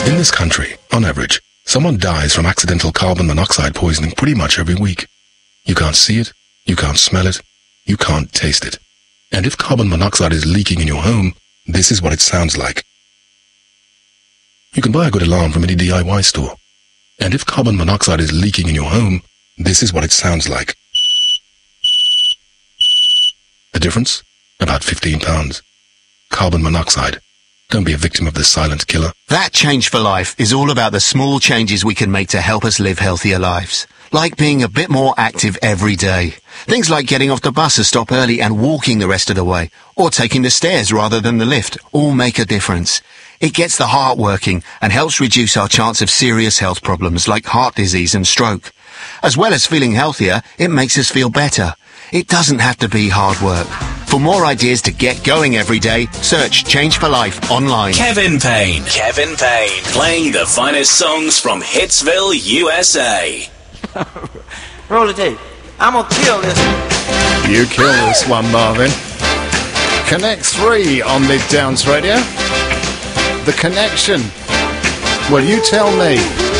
In this country, on average, someone dies from accidental carbon monoxide poisoning pretty much every week. You can't see it, you can't smell it, you can't taste it. And if carbon monoxide is leaking in your home, this is what it sounds like. You can buy a good alarm from any DIY store. And if carbon monoxide is leaking in your home, this is what it sounds like. The difference? About £15. Carbon monoxide. Don't be a victim of this silent killer. That Change for Life is all about the small changes we can make to help us live healthier lives. Like being a bit more active every day. Things like getting off the bus a stop early and walking the rest of the way. Or taking the stairs rather than the lift. All make a difference. It gets the heart working and helps reduce our chance of serious health problems like heart disease and stroke. As well as feeling healthier, it makes us feel better. It doesn't have to be hard work. For more ideas to get going every day, search Change for Life online. Kevin Payne. Kevin Payne. Playing the finest songs from Hitsville, USA. Roll the tape. I'm gonna kill this one. You kill this one, Marvin. Connect 3 on Mid Downs Radio. The Connection. Well, you tell me.